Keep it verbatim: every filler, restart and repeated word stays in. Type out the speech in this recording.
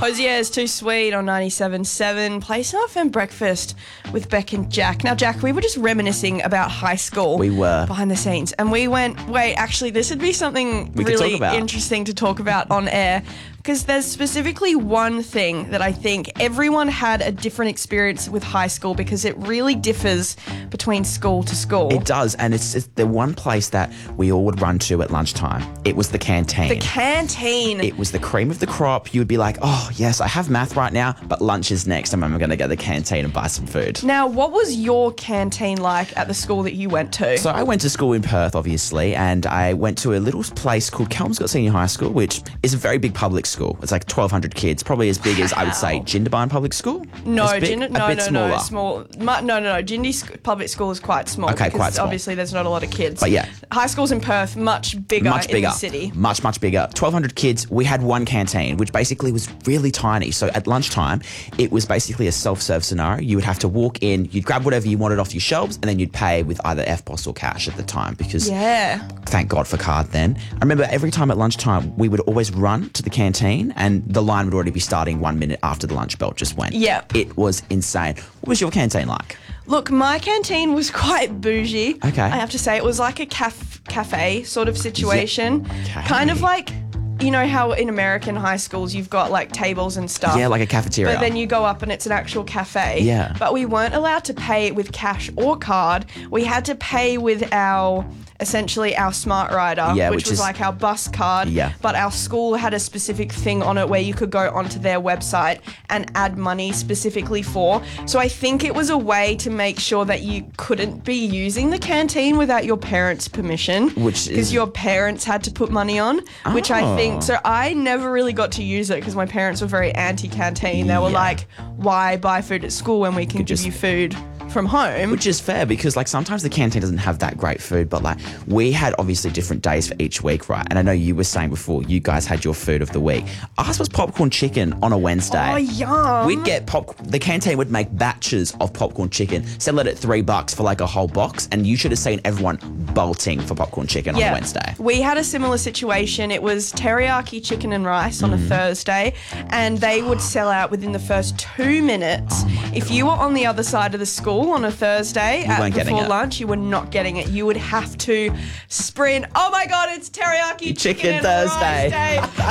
Hosier's Too Sweet on ninety-seven point seven. Place F M Breakfast with Beck and Jack. Now, Jack, we were just reminiscing about high school. We were. Behind the scenes. And we went, wait, actually, this would be something We could really talk about. interesting to talk about on air. Because there's specifically one thing that I think everyone had a different experience with high school because it really differs between school to school. It does, and it's, it's the one place that we all would run to at lunchtime. It was the canteen. The canteen. It was the cream of the crop. You would be like, oh, yes, I have math right now, but lunch is next, and I'm going to go to the canteen and buy some food. Now, what was your canteen like at the school that you went to? So I went to school in Perth, obviously, and I went to a little place called Kelmscott Senior High School, which is a very big public school. It's like twelve hundred kids, probably as big as, I would say, Jindabyne Public School. No, As big? Jind- a no, bit no, smaller. no, small. Mu- no, no, no. Jindy sc- Public School is quite small. Okay, because quite small. Obviously, there's not a lot of kids. But yeah. High schools in Perth, much bigger, Much bigger. in the city. Much, much bigger. twelve hundred kids. We had one canteen, which basically was really tiny. So at lunchtime, it was basically a self-serve scenario. You would have to walk in, you'd grab whatever you wanted off your shelves, and then you'd pay with either F P O S or cash at the time because Yeah. thank God for card then. I remember every time at lunchtime, we would always run to the canteen and the line would already be starting one minute after the lunch bell just went. Yeah. It was insane. What was your canteen like? Look, my canteen was quite bougie. Okay. I have to say, it was like a caf- cafe sort of situation. Okay. Kind of like, you know how in American high schools you've got like tables and stuff. Yeah, like a cafeteria. But then you go up and it's an actual cafe. Yeah. But we weren't allowed to pay with cash or card. We had to pay with our, essentially our Smart Rider, Yeah, which, which was is- like our bus card. Yeah. But our school had a specific thing on it where you could go onto their website and add money specifically for. So I think it was a way to make sure that you couldn't be using the canteen without your parents' permission. Which Because is- your parents had to put money on, which I Oh. think, so I never really got to use it because my parents were very anti-canteen. They were Yeah. like, why buy food at school when we can give just- you food from home? Which is fair because like sometimes the canteen doesn't have that great food, but like we had obviously different days for each week, right? And I know you were saying before you guys had your food of the week. Ours was popcorn chicken on a Wednesday. Oh, yum. We'd get pop. The canteen would make batches of popcorn chicken, sell it at three bucks for like a whole box, and you should have seen everyone bolting for popcorn chicken on a Wednesday. We had a similar situation. It was teriyaki chicken and rice on Mm-hmm. a Thursday, and they would sell out within the first two minutes. Oh if you were on the other side of the school on a Thursday at, weren't getting before it. lunch, you were not getting it. You would have to sprint. Oh my God, it's teriyaki chicken, Chicken and Thursday. rice day.